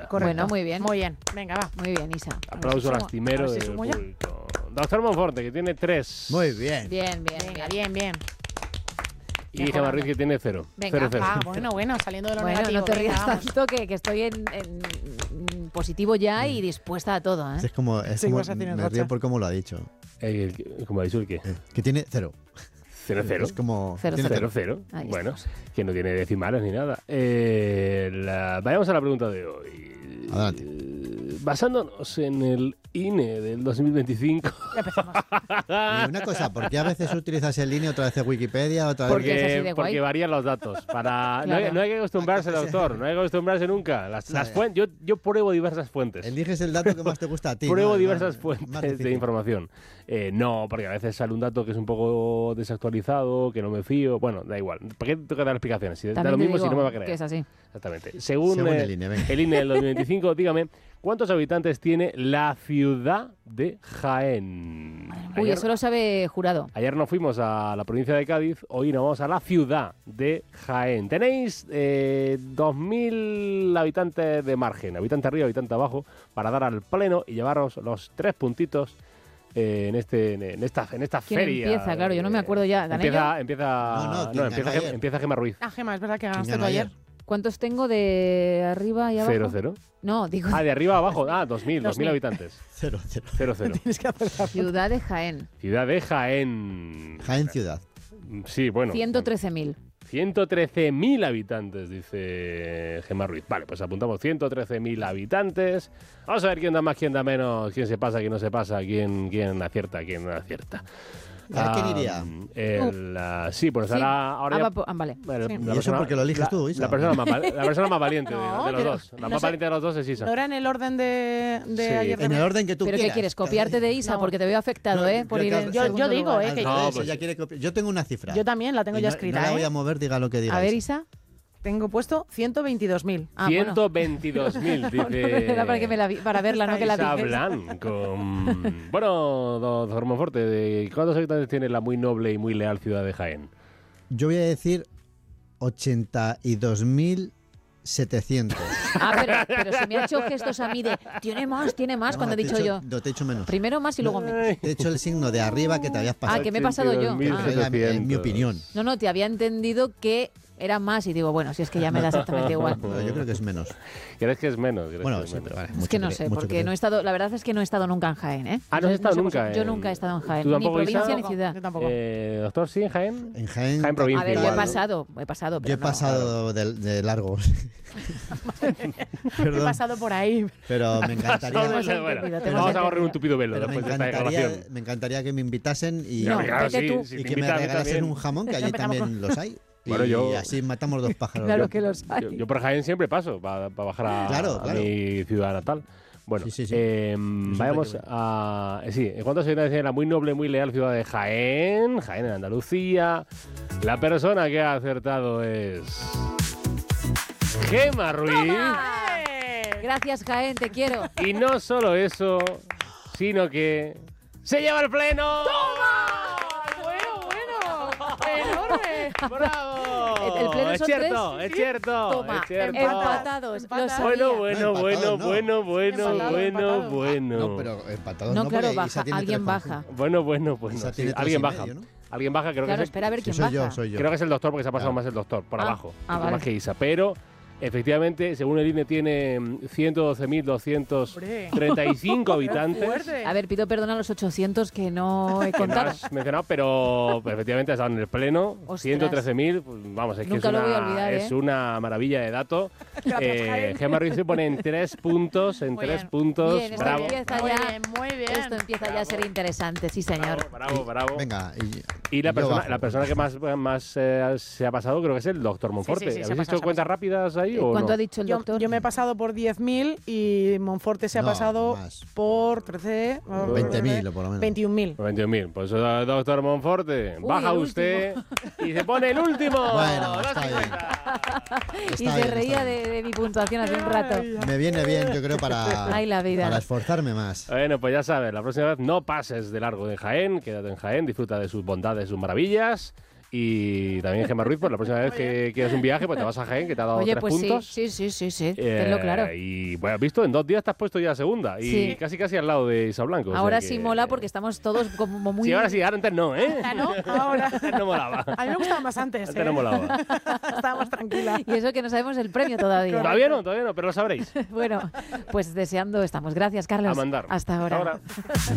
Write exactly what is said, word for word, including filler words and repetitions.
Correcto. Bueno, muy bien. Muy bien. Venga, va. Muy bien, Isa. Aplauso lastimero del público. Doctor Monforte, que tiene tres. Muy bien. Bien, bien. Venga, bien, bien. Y Gemma Ruiz, que tiene cero. Venga, cero, cero. ah, bueno, bueno, saliendo de lo Bueno, negativo. no te venga, rías vamos. tanto que, que estoy en, en positivo ya y dispuesta a todo, ¿eh? Es como, es Sí, como vas a decir en me racha. río por cómo lo ha dicho. Eh, el- ¿Cómo ha dicho el qué? Eh, que tiene cero. Cero, cero. Es como... Cero, tiene Cero, cero. Ahí Bueno, estamos. que no tiene decimales ni nada. Eh, la- vayamos a la pregunta de hoy. Adelante. Eh, Basándonos en el I N E del dos mil veinticinco. Ya empezamos. Y una cosa, ¿por qué a veces utilizas el línea, otra vez Wikipedia, otra vez... Porque es así de Porque, guay. porque varían los datos. Para, no, hay, Claro. no hay que acostumbrarse, doctor. No hay que acostumbrarse nunca. Las, las fuen- yo, yo pruebo diversas fuentes. Eliges el dato que más te gusta a ti. Pruebo ¿no? diversas Más- fuentes más de difícil. información. Eh, no, porque a veces sale un dato que es un poco desactualizado, que no me fío. Bueno, da igual. ¿Para qué tengo que dar explicaciones? Si da También lo te mismo digo si no me va a creer. que es así. Exactamente. Según, Según eh, el I N E, venga. el I N E del dos mil veinticinco, dígame, ¿cuántos habitantes tiene la ciudad de Jaén? Uy, Ayer- eso lo sabe Jurado. Ayer nos fuimos a la provincia de Cádiz, hoy nos vamos a la ciudad de Jaén. Tenéis eh, dos mil habitantes de margen, habitante arriba, habitante abajo, para dar al pleno y llevaros los tres puntitos eh, en este en esta en esta ¿Quién feria. empieza? Claro, yo no me acuerdo ya. ¿Gané Empieza, yo? empieza, No, no, ¿quién empieza, ganó Gem- ayer? empieza Gemma Ruiz. Ah, Gemma, es verdad que ¿Quién ganaste ganó tú ayer. ayer? ¿Cuántos tengo de arriba y abajo? Cero, cero. No, digo Ah, de arriba a abajo. Ah, dos mil, dos Dos mil mil. habitantes. Cero, cero. Cero, cero. Tienes que hacer la ciudad de Jaén. Ciudad de Jaén. Jaén ciudad. Sí, bueno. ciento trece mil. ciento trece mil habitantes, dice Gemma Ruiz. Vale, pues apuntamos ciento trece mil habitantes. Vamos a ver quién da más, quién da menos, quién se pasa, quién no se pasa, quién, quién acierta, quién no acierta. ¿A quién Ah, iría? el, ah, sí, pues Sí. ahora... ahora Ah, ya- va po- ah, vale. el- Sí. la ¿Y eso porque lo eliges la- tú, Isa? La persona más, val- la persona más valiente de- No, de, los pero dos. La no más sé. valiente de los dos es Isa. ¿No era en el orden de, de Sí. ayer? de En el mes? orden que tú ¿Pero quieras. qué quieres? ¿Copiarte de Isa? No. Porque te veo afectado, No, ¿eh? Por yo ir creo en que- Yo- yo segundo digo, lugar. ¿eh? Al que- No, revés, pues- ella quiere copiar. Yo tengo una cifra. Yo también la tengo Y ya no- escrita, No la ¿eh? voy a mover, diga lo que diga. A ver, Isa. Isa. Tengo puesto ciento veintidós mil. Ah, bueno. ciento veintidós mil, No, no, dice... era para, que me la vi- para verla, no que la Isa dices. Blanco. Mm. Bueno, doctor Monforte, ¿de ¿cuántos habitantes tiene la muy noble y muy leal ciudad de Jaén? Yo voy a decir ochenta y dos mil setecientos. Ah, pero, pero si me ha hecho gestos a mí de tiene más, tiene más, cuando he dicho yo. No, te he hecho menos. Primero más y luego menos. Ay. Te he hecho el signo de arriba que te habías pasado. Ah, que me he pasado yo. ochenta y dos mil Ah. Era- en mi opinión. No, no, te había entendido que era más y digo, bueno, si es que ya me da exactamente igual. Pero yo creo que es menos. ¿Crees que es menos? ¿Crees Bueno, que es sí, menos? pero vale. Es mucho que no cre- sé, mucho porque creer. no he estado, la verdad es que no he estado nunca en Jaén, ¿eh? Ah, no has sé- estado sé nunca vosotros. Yo en- nunca he estado en Jaén, ¿Tú ni tampoco, provincia Isa? ni ciudad. Yo tampoco. Eh, doctor, sí, en Jaén. En Jaén. Jaén provincia. A ver, yo he igual. pasado, he pasado, pero Yo he no. pasado de, de largo. He Perdón. pasado por ahí. Pero me encantaría. hemos Bueno, entendido, te hemos vamos a entendido. correr un tupido velo Pero me después de esta encantaría, declaración. me encantaría que me invitasen y, Ya, No, claro, vete sí, tú. sí, y te que me invitan a mí regalasen también. un jamón, que allí Empezamos también los hay. Y Bueno, yo- así matamos dos pájaros. Claro Yo- que los hay. Yo, yo por Jaén siempre paso para bajar a, Claro, a claro. mi ciudad natal. Bueno, Sí, sí, sí. eh, siempre vayamos que voy. a... eh, Sí, ¿en cuántos habitantes tiene la muy noble, muy leal ciudad de Jaén? Jaén en Andalucía. La persona que ha acertado es... Gemma Ruiz. Gracias, Jaén, te quiero. Y no solo eso, sino que... ¡Se lleva el pleno! Bueno, bueno. Enorme. ¡Bravo! ¿El pleno es son cierto, tres? es cierto, Toma, es cierto. empatados. Empatados. Lo Bueno, sabía. bueno, No, bueno, empatados no. bueno, bueno, Empatados, bueno, empatados. bueno. No, pero empatados No, no, claro, porque baja, Isa tiene alguien tres coma baja. cinco. Bueno, bueno, bueno. Isa sí, tiene tres alguien y baja. medio, ¿no? Alguien baja, creo Claro, que es, espera a ver Sí, quién soy baja. yo, soy yo. creo que es el doctor porque se ha pasado Claro. más el doctor, por Ah, abajo. ah, mucho vale. más que Isa. Pero, efectivamente, según el I N E, tiene mm, ciento doce mil doscientos treinta y cinco habitantes. Fuerte. A ver, pido perdón a los ochocientos que no he Que no contado. has mencionado, pero pero efectivamente ha estado en el pleno. Ostras. ciento trece mil, pues, vamos, es que Nunca es lo una, voy a olvidar, es ¿eh? una maravilla de dato. Gracias, Eh, Jaén. Gemma Ruiz se pone en tres puntos, en Muy tres bien. puntos. Bien, esto bravo. empieza Muy ya. bien, muy bien. Esto empieza ya a ser interesante, sí, señor. Bravo, bravo, bravo. Venga. Y, Y la yo persona, bajo. la persona que más, más eh, se ha pasado creo que es el doctor Monforte. sí, sí, se ha ¿Habéis pasado, hecho se ha cuentas rápidas ahí Eh, o ¿Cuánto no? ha dicho el Yo, doctor? yo me he pasado por diez mil y Monforte se ha No, pasado más. por trece. veinte mil o por lo menos. veintiún mil. veintiún mil. Pues eh, doctor Monforte, Uy, baja el usted y se pone el último. Bueno, Los está bien. cincuenta. y Está se bien, está reía bien. de, de mi puntuación hace un rato. Me viene bien, yo creo, para, Ay, la vida. para esforzarme más. Bueno, pues ya sabes, la próxima vez no pases de largo de Jaén, quédate en Jaén, disfruta de sus bondades, sus maravillas Y también Gemma Ruiz, pues la próxima vez que quieras un viaje, pues te vas a Jaén, que te ha dado Oye, tres pues puntos. sí, sí, sí, sí, sí. Eh, Tenlo claro. Y bueno, has visto, en dos días te has puesto ya a segunda. Y Sí. casi casi al lado de Isa Blanco. o sea Ahora que- sí mola porque estamos todos como muy... Sí, ahora sí, ahora antes no, ¿eh? Ah, ¿no? Ahora. Antes no molaba. A mí me gustaba más antes. Antes ¿eh? no molaba. Estaba más tranquila. Y eso que no sabemos el premio todavía. Todavía no, todavía no, pero lo sabréis. Bueno, pues deseando estamos. Gracias, Carlos. A mandar. Hasta ahora. Hasta ahora.